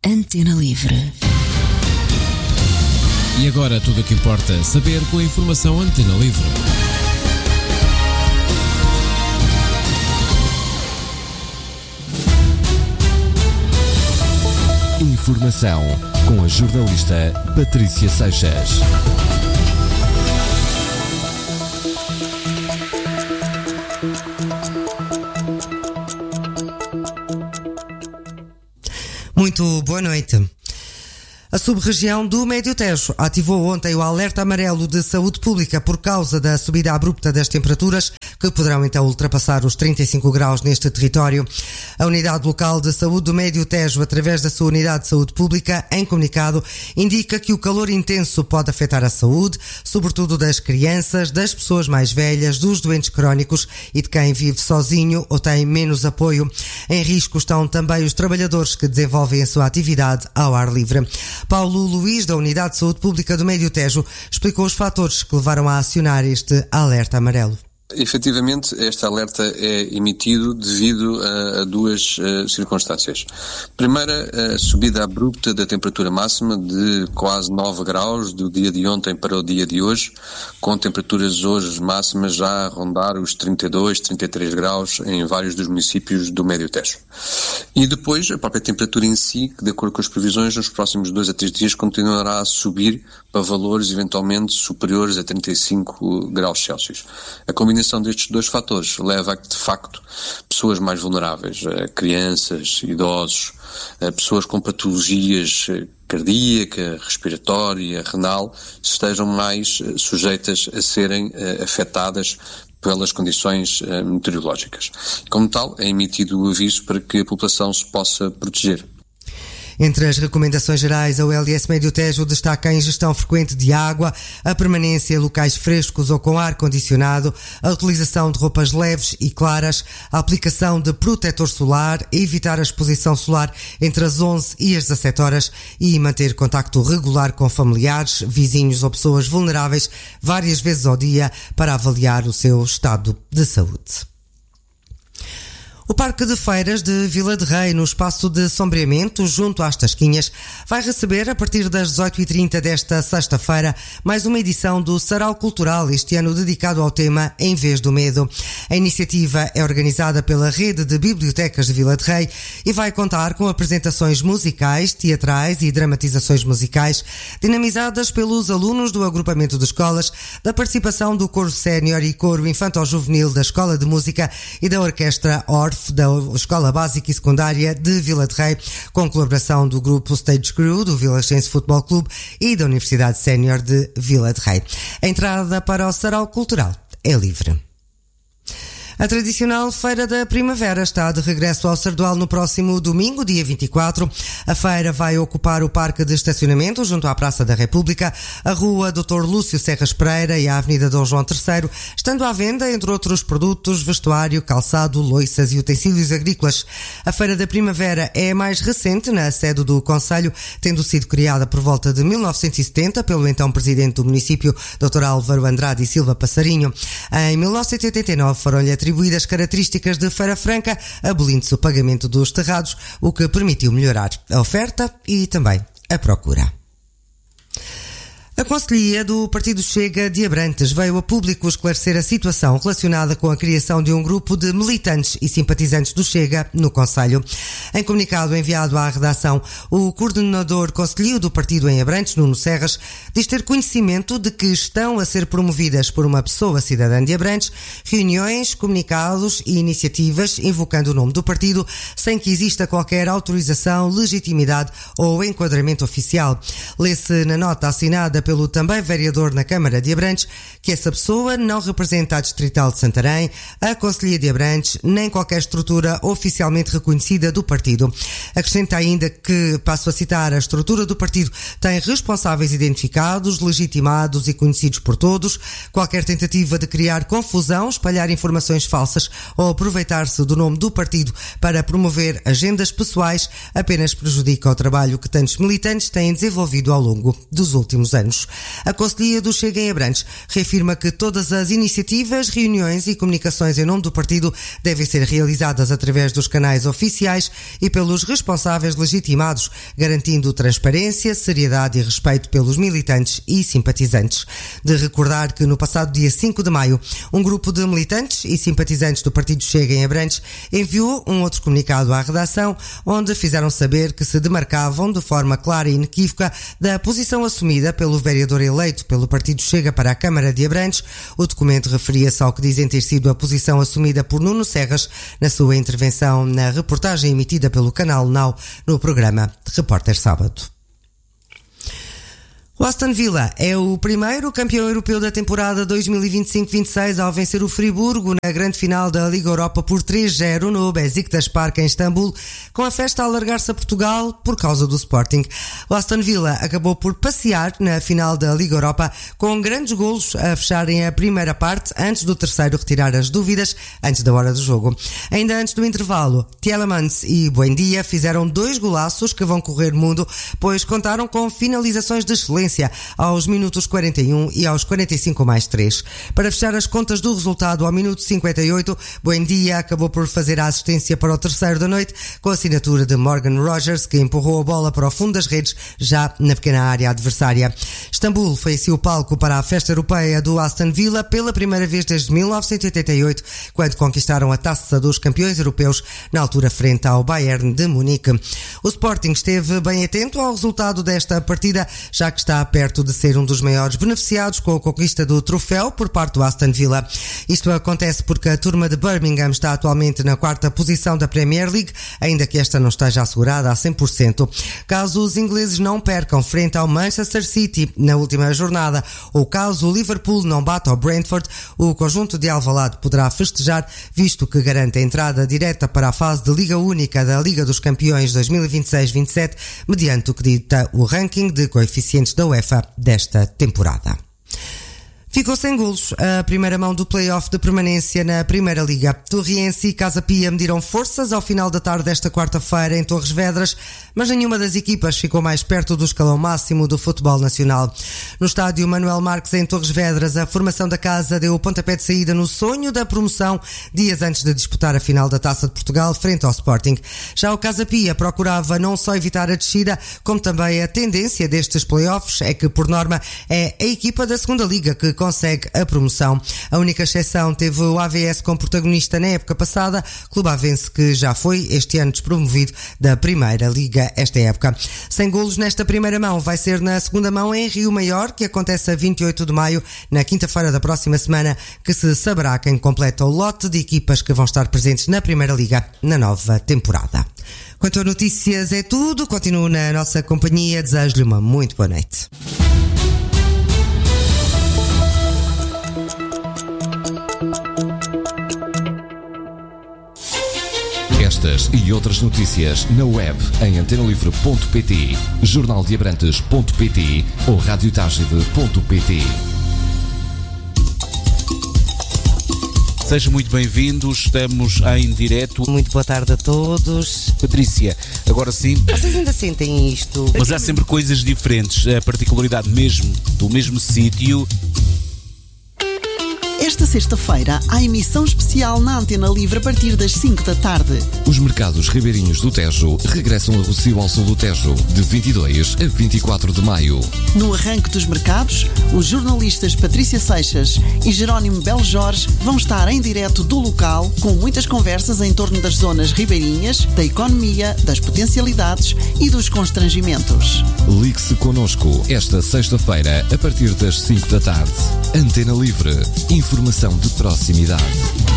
Antena Livre. E agora tudo o que importa saber com a informação Antena Livre. Informação com a jornalista Patrícia Seixas. Muito boa noite. A sub-região do Médio Tejo ativou ontem o alerta amarelo de saúde pública por causa da subida abrupta das temperaturas, que poderão então ultrapassar os 35 graus neste território. A Unidade Local de Saúde do Médio Tejo, através da sua Unidade de Saúde Pública, em comunicado, indica que o calor intenso pode afetar a saúde, sobretudo das crianças, das pessoas mais velhas, dos doentes crónicos e de quem vive sozinho ou tem menos apoio. Em risco estão também os trabalhadores que desenvolvem a sua atividade ao ar livre. Paulo Luís, da Unidade de Saúde Pública do Médio Tejo, explicou os fatores que levaram a acionar este alerta amarelo. Efetivamente, este alerta é emitido devido a duas circunstâncias. Primeira, a subida abrupta da temperatura máxima de quase 9 graus do dia de ontem para o dia de hoje, com temperaturas hoje máximas já a rondar os 32, 33 graus em vários dos municípios do Médio Tejo. E depois, a própria temperatura em si, que de acordo com as previsões, nos próximos 2 a 3 dias continuará a subir para valores eventualmente superiores a 35 graus Celsius. A combinação destes dois fatores leva a que, de facto, pessoas mais vulneráveis, crianças, idosos, pessoas com patologias cardíaca, respiratória, renal, estejam mais sujeitas a serem afetadas pelas condições meteorológicas. Como tal, é emitido o aviso para que a população se possa proteger. Entre as recomendações gerais, a OLS Médio Tejo destaca a ingestão frequente de água, a permanência em locais frescos ou com ar-condicionado, a utilização de roupas leves e claras, a aplicação de protetor solar, evitar a exposição solar entre as 11 e as 17 horas e manter contacto regular com familiares, vizinhos ou pessoas vulneráveis várias vezes ao dia para avaliar o seu estado de saúde. O Parque de Feiras de Vila de Rei, no espaço de sombreamento, junto às Tasquinhas, vai receber, a partir das 18h30 desta sexta-feira, mais uma edição do Sarau Cultural, este ano dedicado ao tema Em Vez do Medo. A iniciativa é organizada pela Rede de Bibliotecas de Vila de Rei e vai contar com apresentações musicais, teatrais e dramatizações musicais, dinamizadas pelos alunos do agrupamento de escolas, da participação do Coro Sénior e Coro Infanto-Juvenil da Escola de Música e da Orquestra Orff da Escola Básica e Secundária de Vila de Rei, com colaboração do grupo Stage Crew, do Vilagense Futebol Clube e da Universidade Sénior de Vila de Rei. A entrada para o Sarau Cultural é livre. A tradicional Feira da Primavera está de regresso ao Sardual no próximo domingo, dia 24. A feira vai ocupar o parque de estacionamento junto à Praça da República, a Rua Dr. Lúcio Serras Pereira e a Avenida Dom João III, estando à venda, entre outros produtos, vestuário, calçado, loiças e utensílios agrícolas. A Feira da Primavera é a mais recente na sede do Concelho, tendo sido criada por volta de 1970 pelo então presidente do município, Dr. Álvaro Andrade e Silva Passarinho. Em 1989 foram-lhe atribuídas características de Feira Franca, abolindo-se o pagamento dos terrados, o que permitiu melhorar a oferta e também a procura. A Conselhia do Partido Chega de Abrantes veio a público esclarecer a situação relacionada com a criação de um grupo de militantes e simpatizantes do Chega no Concelho. Em comunicado enviado à redação, o coordenador concelhio do partido em Abrantes, Nuno Serras, diz ter conhecimento de que estão a ser promovidas por uma pessoa cidadã de Abrantes reuniões, comunicados e iniciativas invocando o nome do partido sem que exista qualquer autorização, legitimidade ou enquadramento oficial. Lê-se na nota assinada pelo também vereador na Câmara de Abrantes que essa pessoa não representa a Distrital de Santarém, a Conselhia de Abrantes, nem qualquer estrutura oficialmente reconhecida do partido. Acrescenta ainda que, passo a citar, a estrutura do partido tem responsáveis identificados, legitimados e conhecidos por todos. Qualquer tentativa de criar confusão, espalhar informações falsas ou aproveitar-se do nome do partido para promover agendas pessoais apenas prejudica o trabalho que tantos militantes têm desenvolvido ao longo dos últimos anos. golos. A Conselhia do Chega em Abrantes reafirma que todas as iniciativas, reuniões e comunicações em nome do partido devem ser realizadas através dos canais oficiais e pelos responsáveis legitimados, garantindo transparência, seriedade e respeito pelos militantes e simpatizantes. De recordar que no passado dia 5 de maio, um grupo de militantes e simpatizantes do Partido Chega em Abrantes enviou um outro comunicado à redação, onde fizeram saber que se demarcavam de forma clara e inequívoca da posição assumida pelo vereador eleito pelo Partido Chega para a Câmara de Abrantes. O documento referia-se ao que dizem ter sido a posição assumida por Nuno Serras na sua intervenção na reportagem emitida pelo canal Now no programa Repórter Sábado. O Aston Villa é o primeiro campeão europeu da temporada 2025-26 ao vencer o Friburgo na grande final da Liga Europa por 3-0 no Beşiktaş Park em Istambul, com a festa a alargar-se a Portugal por causa do Sporting. O Aston Villa acabou por passear na final da Liga Europa com grandes golos a fecharem a primeira parte, antes do terceiro retirar as dúvidas antes da hora do jogo. Ainda antes do intervalo, Tielemans e Buendia fizeram 2 golaços que vão correr mundo, pois contaram com finalizações de excelência aos minutos 41 e aos 45 mais 3. Para fechar as contas do resultado ao minuto 58, Buendia acabou por fazer a assistência para o terceiro da noite, com a assinatura de Morgan Rogers, que empurrou a bola para o fundo das redes, já na pequena área adversária. Istambul foi assim o palco para a festa europeia do Aston Villa pela primeira vez desde 1988, quando conquistaram a Taça dos Campeões Europeus, na altura frente ao Bayern de Munique. O Sporting esteve bem atento ao resultado desta partida, já que está perto de ser um dos maiores beneficiados com a conquista do troféu por parte do Aston Villa. Isto acontece porque a turma de Birmingham está atualmente na 4ª posição da Premier League, ainda que esta não esteja assegurada a 100%. Caso os ingleses não percam frente ao Manchester City na última jornada, ou caso o Liverpool não bata ao Brentford, o conjunto de Alvalade poderá festejar, visto que garante a entrada direta para a fase de Liga Única da Liga dos Campeões 2026-27, mediante o que dita o ranking de coeficientes da UEFA desta temporada. Ficou sem golos a primeira mão do play-off de permanência na Primeira Liga. Torriense e Casa Pia mediram forças ao final da tarde desta quarta-feira em Torres Vedras, mas nenhuma das equipas ficou mais perto do escalão máximo do futebol nacional. No estádio Manuel Marques em Torres Vedras, a formação da casa deu o pontapé de saída no sonho da promoção dias antes de disputar a final da Taça de Portugal frente ao Sporting. Já o Casa Pia procurava não só evitar a descida, como também a tendência destes play-offs é que, por norma, é a equipa da Segunda Liga que consegue a promoção. A única exceção teve o AVS como protagonista na época passada, clube avense que já foi este ano despromovido da Primeira Liga esta época. Sem golos nesta primeira mão, vai ser na segunda mão em Rio Maior, que acontece a 28 de maio, na quinta-feira da próxima semana, que se saberá quem completa o lote de equipas que vão estar presentes na Primeira Liga na nova temporada. Quanto a notícias é tudo, continuo na nossa companhia, desejo-lhe uma muito boa noite. Estas e outras notícias na web em antenalivre.pt, jornaldeabrantes.pt ou radiotagide.pt. Sejam muito bem-vindos, estamos em direto. Muito boa tarde a todos. Patrícia, agora sim. Vocês ainda sentem isto? Mas há sempre coisas diferentes, a particularidade mesmo do mesmo sítio. Esta sexta-feira há emissão especial na Antena Livre a partir das 5 da tarde. Os mercados ribeirinhos do Tejo regressam a Rossio ao Sul do Tejo, de 22 a 24 de maio. No arranque dos mercados, os jornalistas Patrícia Seixas e Jerónimo Belo Jorge vão estar em direto do local, com muitas conversas em torno das zonas ribeirinhas, da economia, das potencialidades e dos constrangimentos. Ligue-se connosco esta sexta-feira a partir das 5 da tarde. Antena Livre. Informação de proximidade.